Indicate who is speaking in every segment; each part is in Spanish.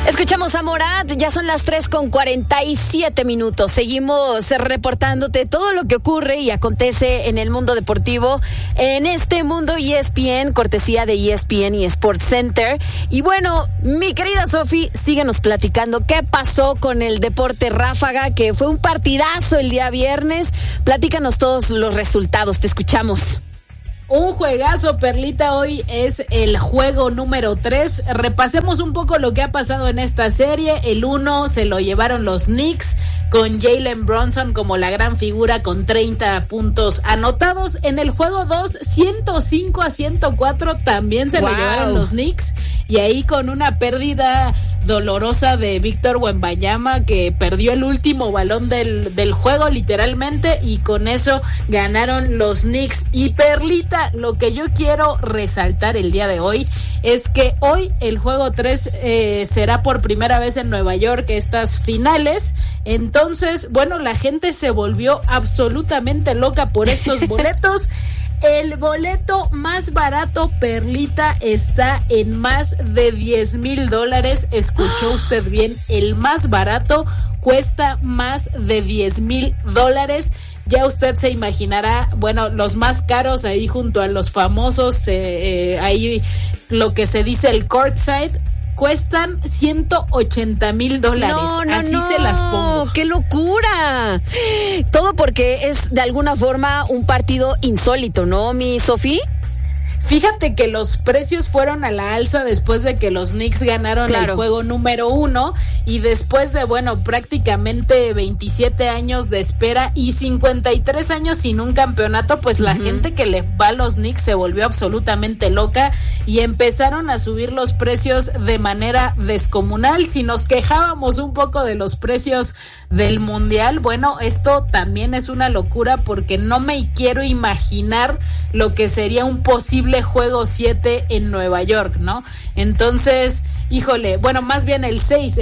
Speaker 1: Escuchamos a Morat, ya son las 3:47. Seguimos reportándote todo lo que ocurre y acontece en el mundo deportivo, en este mundo ESPN, cortesía de ESPN y Sports Center. Y bueno, mi querida Sofi, síguenos platicando qué pasó con el Deporte Ráfaga, que fue un partidazo el día viernes. Platícanos todos los resultados, te escuchamos.
Speaker 2: Un juegazo, Perlita. Hoy es el juego número 3. Repasemos un poco lo que ha pasado en esta serie. El 1 se lo llevaron los Knicks, con Jalen Brunson como la gran figura con 30 puntos anotados. En el juego 2, 105-104 también se lo llevaron los Knicks. Y ahí con una pérdida dolorosa de Víctor Wembanyama, que perdió el último balón del juego literalmente, y con eso ganaron los Knicks. Y Perlita, lo que yo quiero resaltar el día de hoy es que hoy el juego 3 será por primera vez en Nueva York, estas finales. Entonces, bueno, la gente se volvió absolutamente loca por estos boletos. El boleto más barato, Perlita, está en más de $10,000. Escuchó usted bien, el más barato cuesta más de $10,000. Ya usted se imaginará, bueno, los más caros ahí junto a los famosos, ahí lo que se dice el courtside, cuestan $180,000. Así se las pongo.
Speaker 1: ¡Qué locura! Todo porque es de alguna forma un partido insólito, ¿no, mi Sofi?
Speaker 2: Fíjate que los precios fueron a la alza después de que los Knicks ganaron el juego número 1 y después de, bueno, prácticamente 27 años de espera y 53 años sin un campeonato, pues la gente que le va a los Knicks se volvió absolutamente loca y empezaron a subir los precios de manera descomunal. Si nos quejábamos un poco de los precios del Mundial, bueno, esto también es una locura porque no me quiero imaginar lo que sería un posible juego 7 en Nueva York, ¿no? Entonces, híjole, bueno, más bien el 6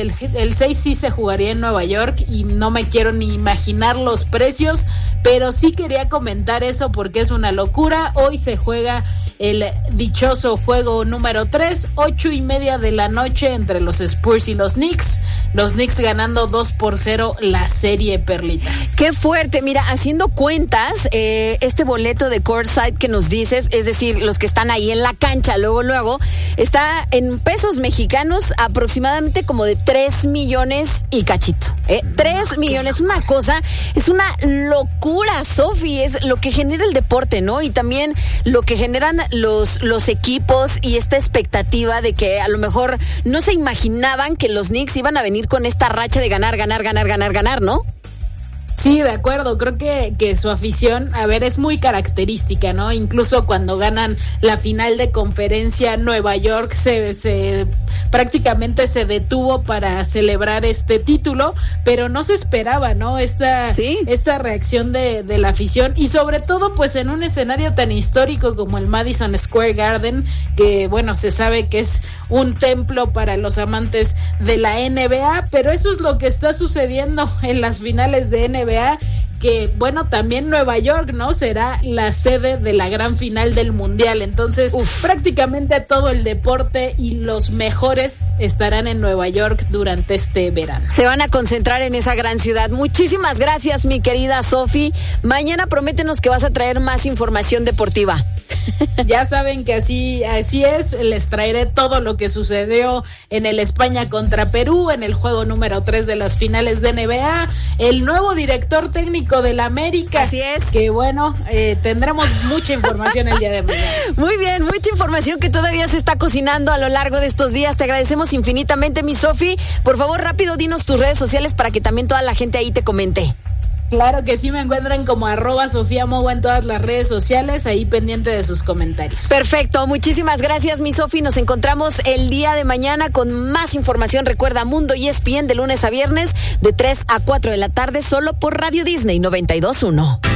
Speaker 2: sí se jugaría en Nueva York y no me quiero ni imaginar los precios, pero sí quería comentar eso porque es una locura. Hoy se juega el dichoso juego número 3, 8:30 de la noche entre los Spurs y los Knicks. Los Knicks ganando 2-0 la serie, Perlita.
Speaker 1: ¡Qué fuerte! Mira, haciendo cuentas, este boleto de courtside que nos dices, es decir, los que están ahí en la cancha, luego, está en pesos mexicanos aproximadamente como de 3 millones y cachito. 3 millones, una cosa, es una locura, Sofi, es lo que genera el deporte, ¿no? Y también lo que generan los equipos y esta expectativa de que a lo mejor no se imaginaban que los Knicks iban a venir con esta racha de ganar, ¿no?
Speaker 2: Sí, de acuerdo, creo que su afición, a ver, es muy característica, ¿no? Incluso cuando ganan la final de conferencia, Nueva York se prácticamente se detuvo para celebrar este título, pero no se esperaba, ¿no? Esta reacción de la afición y sobre todo pues en un escenario tan histórico como el Madison Square Garden, que bueno, se sabe que es un templo para los amantes de la NBA, pero eso es lo que está sucediendo en las finales de NBA, que bueno, también Nueva York, ¿no? Será la sede de la gran final del Mundial. Entonces, prácticamente todo el deporte y los mejores estarán en Nueva York durante este verano.
Speaker 1: Se van a concentrar en esa gran ciudad. Muchísimas gracias, mi querida Sofi. Mañana prométenos que vas a traer más información deportiva.
Speaker 2: Ya saben que así es, les traeré todo lo que sucedió en el España contra Perú, en el juego número 3 de las finales de NBA, el nuevo director técnico del América.
Speaker 1: Así es.
Speaker 2: Que bueno, tendremos mucha información el día de mañana.
Speaker 1: Muy bien, mucha información que todavía se está cocinando a lo largo de estos días. Te agradecemos infinitamente, mi Sofi. Por favor, rápido, dinos tus redes sociales para que también toda la gente ahí te comente.
Speaker 2: Claro que sí, me encuentran como @SofiaMogo en todas las redes sociales, ahí pendiente de sus comentarios.
Speaker 1: Perfecto, muchísimas gracias, mi Sofi. Nos encontramos el día de mañana con más información. Recuerda, Mundo ESPN de lunes a viernes de 3 a 4 de la tarde, solo por Radio Disney 92.1.